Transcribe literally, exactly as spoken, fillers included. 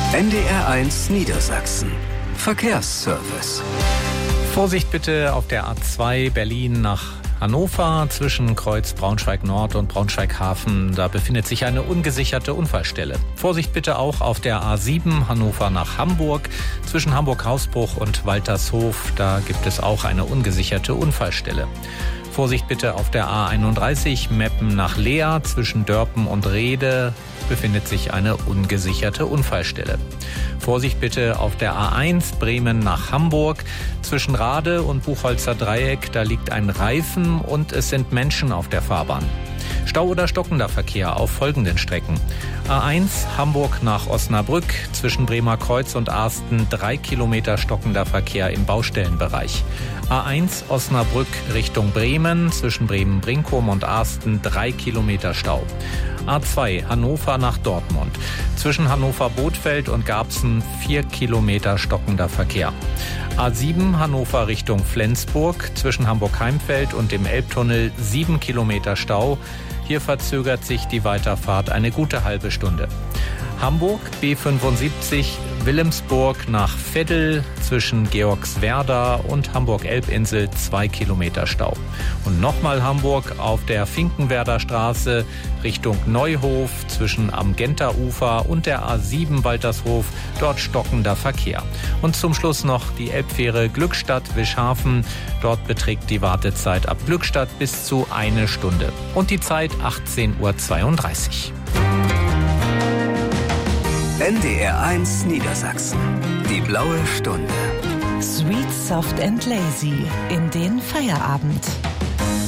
N D R eins Niedersachsen. Verkehrsservice. Vorsicht bitte auf der A zwei Berlin nach Hannover zwischen Kreuz Braunschweig-Nord und Braunschweig-Hafen. Da befindet sich eine ungesicherte Unfallstelle. Vorsicht bitte auch auf der A sieben Hannover nach Hamburg zwischen Hamburg-Hausbruch und Waltershof. Da gibt es auch eine ungesicherte Unfallstelle. Vorsicht bitte auf der A einunddreißig Meppen nach Leer zwischen Dörpen und Rehde befindet sich eine ungesicherte Unfallstelle. Vorsicht bitte auf der A eins Bremen nach Hamburg zwischen Rade und Buchholzer Dreieck. Da liegt ein Reifen und es sind Menschen auf der Fahrbahn. Stau oder stockender Verkehr auf folgenden Strecken. A eins Hamburg nach Osnabrück zwischen Bremer Kreuz und Arsten drei Kilometer stockender Verkehr im Baustellenbereich. A eins Osnabrück Richtung Bremen zwischen Bremen-Brinkum und Arsten drei Kilometer Stau. A zwei Hannover nach Dortmund zwischen Hannover-Bothfeld und Garbsen vier Kilometer stockender Verkehr. A sieben Hannover Richtung Flensburg zwischen Hamburg-Heimfeld und dem Elbtunnel sieben Kilometer Stau. Hier verzögert sich die Weiterfahrt eine gute halbe Stunde. Hamburg B fünfundsiebzig Wilhelmsburg nach Veddel zwischen Georgswerda und Hamburg-Elbinsel zwei Kilometer Stau. Und nochmal Hamburg auf der Finkenwerder Straße Richtung Neuhof zwischen am Genter-Ufer und der A sieben Waltershof, dort stockender Verkehr. Und zum Schluss noch die Elbfähre Glückstadt-Wischhafen. Dort beträgt die Wartezeit ab Glückstadt bis zu eine Stunde. Und die Zeit achtzehn Uhr zweiunddreißig. N D R eins Niedersachsen. Die blaue Stunde. Sweet, soft and lazy in den Feierabend.